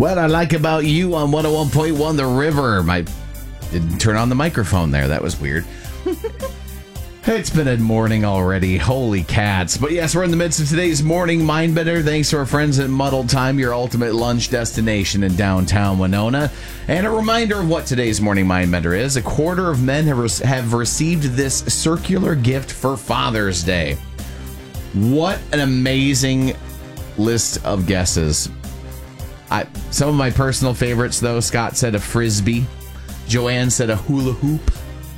What I Like About You on 101.1 The River. Didn't turn on the microphone there. That was weird. It's been a morning already. Holy cats. But yes, we're in the midst of today's Morning Mindbender. Thanks to our friends at Muddled Time, your ultimate lunch destination in downtown Winona. And a reminder of what today's Morning Mindbender is. A quarter of men have received this circular gift for Father's Day. What an amazing list of guesses. Some of my personal favorites, though. Scott said a Frisbee. Joanne said a hula hoop.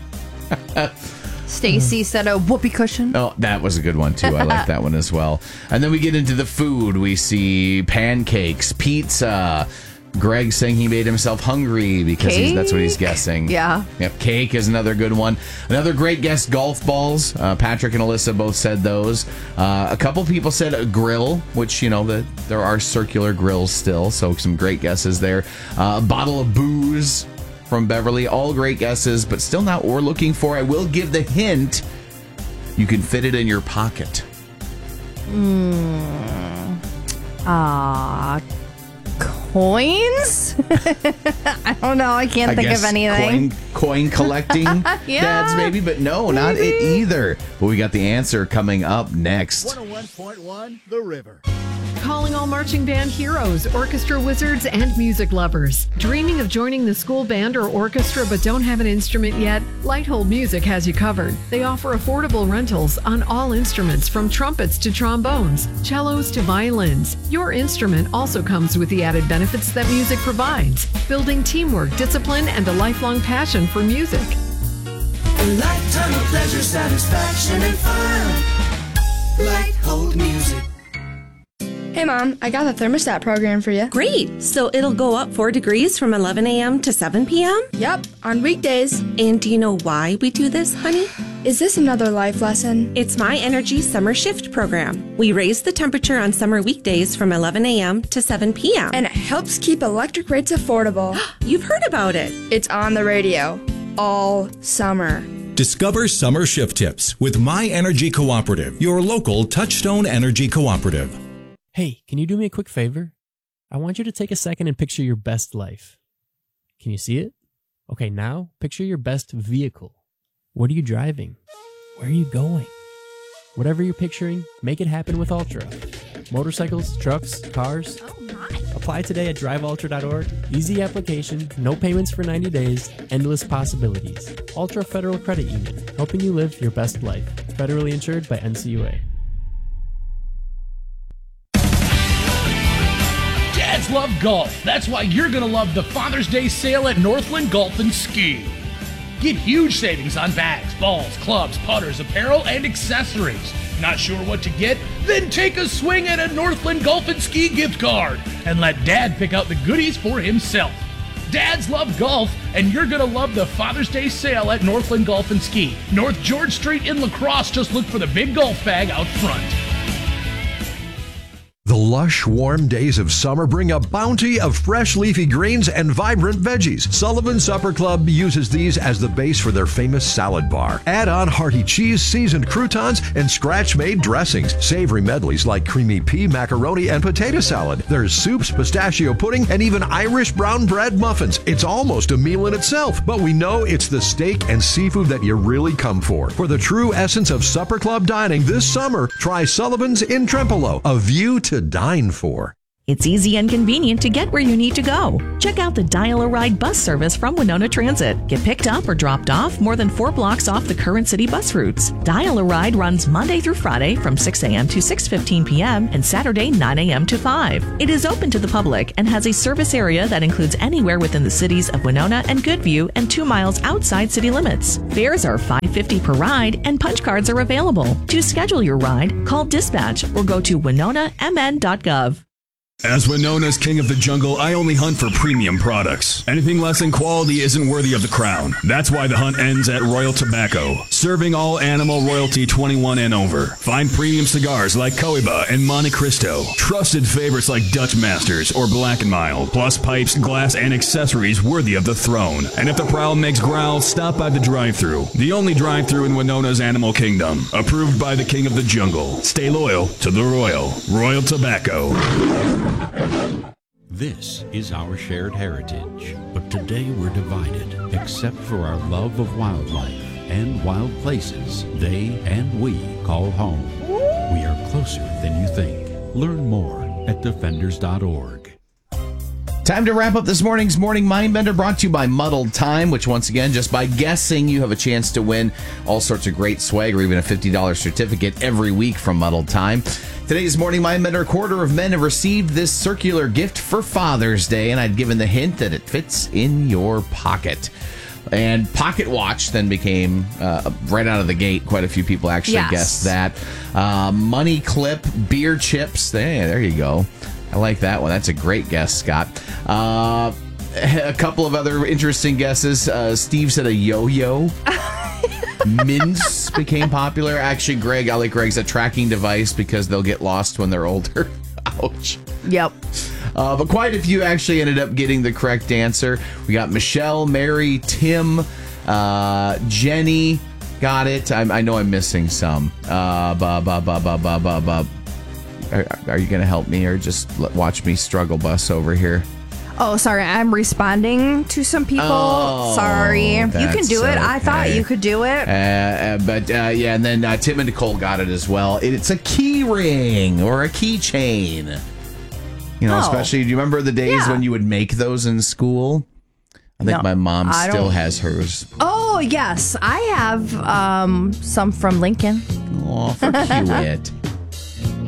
Stacy said a whoopee cushion. Oh, that was a good one, too. I like that one as well. And then we get into the food. We see pancakes, pizza. Greg saying he made himself hungry because that's what he's guessing. Yeah. Yep, cake is another good one. Another great guess, golf balls. Patrick and Alyssa both said those. A couple people said a grill, which, there are circular grills still, so some great guesses there. A bottle of booze from Beverly. All great guesses, but still not what we're looking for. I will give the hint. You can fit it in your pocket. Coins? I don't know. I can't think of anything. Coin collecting dads, maybe, but no, not it either. But we got the answer coming up next. 101.1 The River. Calling all marching band heroes, orchestra wizards, and music lovers. Dreaming of joining the school band or orchestra but don't have an instrument yet? Lighthold Music has you covered. They offer affordable rentals on all instruments from trumpets to trombones, cellos to violins. Your instrument also comes with the added benefits that music provides, building teamwork, discipline, and a lifelong passion for music. A lifetime of pleasure, satisfaction, and fun. Lighthold Music. Hey, Mom, I got the thermostat program for you. Great. So it'll go up 4 degrees from 11 a.m. to 7 p.m.? Yep, on weekdays. And do you know why we do this, honey? Is this another life lesson? It's My Energy Summer Shift program. We raise the temperature on summer weekdays from 11 a.m. to 7 p.m. And it helps keep electric rates affordable. You've heard about it. It's on the radio all summer. Discover summer shift tips with My Energy Cooperative, your local Touchstone Energy Cooperative. Hey, can you do me a quick favor? I want you to take a second and picture your best life. Can you see it? Okay, now picture your best vehicle. What are you driving? Where are you going? Whatever you're picturing, make it happen with Ultra. Motorcycles, trucks, cars. Oh my. Apply today at driveultra.org. Easy application, no payments for 90 days, endless possibilities. Ultra Federal Credit Union, helping you live your best life. Federally insured by NCUA. Dads love golf. That's why you're going to love the Father's Day sale at Northland Golf and Ski. Get huge savings on bags, balls, clubs, putters, apparel, and accessories. Not sure what to get? Then take a swing at a Northland Golf and Ski gift card and let Dad pick out the goodies for himself. Dads love golf, and you're going to love the Father's Day sale at Northland Golf and Ski. North George Street in La Crosse. Just look for the big golf bag out front. The lush, warm days of summer bring a bounty of fresh leafy greens and vibrant veggies. Sullivan Supper Club uses these as the base for their famous salad bar. Add on hearty cheese, seasoned croutons, and scratch-made dressings. Savory medleys like creamy pea, macaroni, and potato salad. There's soups, pistachio pudding, and even Irish brown bread muffins. It's almost a meal in itself, but we know it's the steak and seafood that you really come for. For the true essence of Supper Club dining this summer, try Sullivan's in Trempealeau, a view to dine for. It's easy and convenient to get where you need to go. Check out the Dial-A-Ride bus service from Winona Transit. Get picked up or dropped off more than 4 blocks off the current city bus routes. Dial-A-Ride runs Monday through Friday from 6 a.m. to 6:15 p.m. and Saturday 9 a.m. to 5. It is open to the public and has a service area that includes anywhere within the cities of Winona and Goodview and 2 miles outside city limits. Fares are $5.50 per ride and punch cards are available. To schedule your ride, call dispatch or go to winonamn.gov. As Winona's king of the jungle, I only hunt for premium products. Anything less than quality isn't worthy of the crown. That's why the hunt ends at Royal Tobacco, serving all animal royalty 21 and over. Find premium cigars like Cohiba and Monte Cristo, trusted favorites like Dutch Masters or Black & Mild, plus pipes, glass, and accessories worthy of the throne. And if the prowl makes growl, stop by the drive-thru, the only drive-thru in Winona's animal kingdom, approved by the king of the jungle. Stay loyal to the royal. Royal Tobacco. This is our shared heritage, but today we're divided, except for our love of wildlife and wild places they and we call home. We are closer than you think. Learn more at defenders.org. Time to wrap up this morning's Morning Mindbender, brought to you by Muddled Time, which once again, just by guessing, you have a chance to win all sorts of great swag or even a $50 certificate every week from Muddled Time. Today's Morning Mindbender, a quarter of men have received this circular gift for Father's Day, and I'd given the hint that it fits in your pocket. And pocket watch then became, right out of the gate, quite a few people actually guessed that. Money clip, beer chips, there you go. I like that one. That's a great guess, Scott. A couple of other interesting guesses. Steve said a yo-yo. Mints became popular. Actually, Greg, I like Greg's a tracking device because they'll get lost when they're older. Ouch. Yep. But quite a few actually ended up getting the correct answer. We got Michelle, Mary, Tim, Jenny got it. I know I'm missing some. Are you going to help me or just watch me struggle bus over here? Oh, sorry. I'm responding to some people. Sorry. You can do it. I thought you could do it. But and then Tim and Nicole got it as well. It's a key ring or a keychain. You know, especially, do you remember the days when you would make those in school? I think my mom still has hers. Oh, yes. I have some from Lincoln. Oh, for cute.